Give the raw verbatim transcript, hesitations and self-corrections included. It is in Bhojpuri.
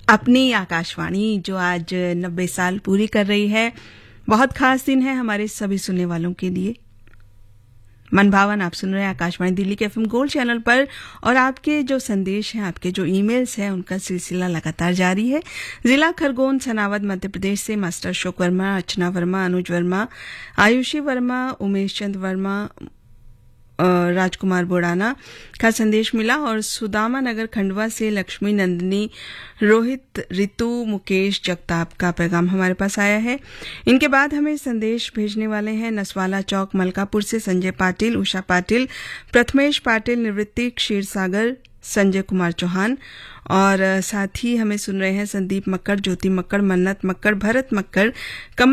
अपनी आकाशवाणी जो आज नब्बे साल पूरी कर रही है। बहुत खास दिन है हमारे सभी सुनने वालों के लिए। मन भावन आप सुन रहे हैं आकाशवाणी दिल्ली के एफएम गोल्ड चैनल पर, और आपके जो संदेश हैं, आपके जो ईमेल्स हैं, उनका सिलसिला लगातार जारी है। जिला खरगोन सनावद मध्य प्रदेश से मास्टर अशोक वर्मा, अर्चना वर्मा, अनुज वर्मा, आयुषी वर्मा, उमेश चंद वर्मा, राजकुमार बोड़ाना का संदेश मिला, और सुदामा नगर खंडवा से लक्ष्मी नंदिनी, रोहित, रितु, मुकेश जगताप का पैगाम हमारे पास आया है। इनके बाद हमें संदेश भेजने वाले हैं नसवाला चौक मलकापुर से संजय पाटिल, उषा पाटिल, प्रथमेश पाटिल, निवृत्ति क्षीरसागर, संजय कुमार चौहान, और साथ ही हमें सुन रहे हैं संदीप मक्कड़, ज्योति मक्कड़, मन्नत मक्कड़, भरत मक्कड़,